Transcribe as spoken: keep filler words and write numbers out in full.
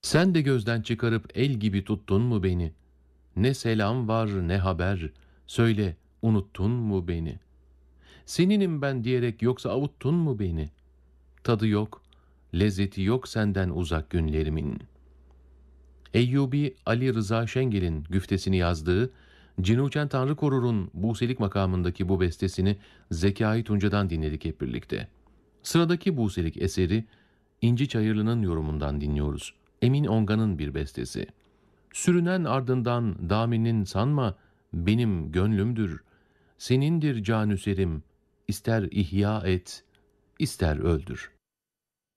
Sen de gözden çıkarıp el gibi tuttun mu beni? Ne selam var ne haber, söyle unuttun mu beni? Seninim ben diyerek yoksa avuttun mu beni? Tadı yok, lezzeti yok senden uzak günlerimin. Eyyubi Ali Rıza Şengel'in güftesini yazdığı, Cinuçen Tanrı Korur'un Buselik makamındaki bu bestesini Zekai Tunca'dan dinledik hep birlikte. Sıradaki Buselik eseri İnci Çayırlı'nın yorumundan dinliyoruz. Emin Ongan'ın bir bestesi. Sürünen ardından daminin sanma, benim gönlümdür. Senindir canüserim, ister ihya et, ister öldür.